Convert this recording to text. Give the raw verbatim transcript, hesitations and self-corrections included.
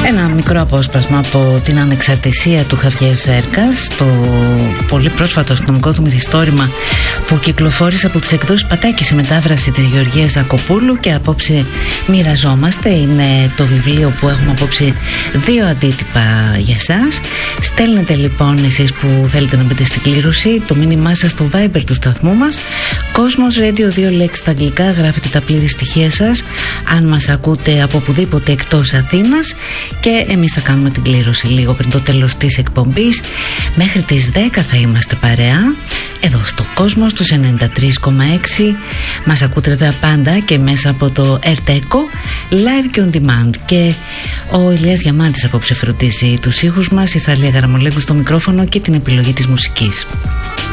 Ένα μικρό απόσπασμα από την ανεξαρτησία του Χαβιέρ Θέρκας, το πολύ πρόσφατο αστυνομικό του μυθιστόρημα που κυκλοφόρησε από τις εκδόσεις Πατάκη σε μετάφραση της Γεωργίας Ζακοπούλου, και απόψε μοιραζόμαστε. Είναι το βιβλίο που έχουμε απόψε δύο αντίτυπα για εσάς. Στέλνετε λοιπόν εσείς που θέλετε να μπείτε στην κλήρωση το μήνυμά σας στο Viber του σταθμού μας, Κόσμος Radio, δύο λέξεις στα αγγλικά, γράφετε τα πλήρη στοιχεία σας αν μας ακούτε από οπουδήποτε εκτός Αθήνας, και εμείς θα κάνουμε την κλήρωση λίγο πριν το τέλος της εκπομπής. Μέχρι τις δέκα θα είμαστε παρέα εδώ στο Κόσμο στους ενενήντα τρία κόμμα έξι. Μας ακούτε βέβαια πάντα και μέσα από το Ερτέκο live και on demand, και ο Ηλίας Διαμάντης απόψε φροντίζει τους ήχους μας, η Θαλία Γαραμολέγκου στο μικρόφωνο και την επιλογή της μουσικής.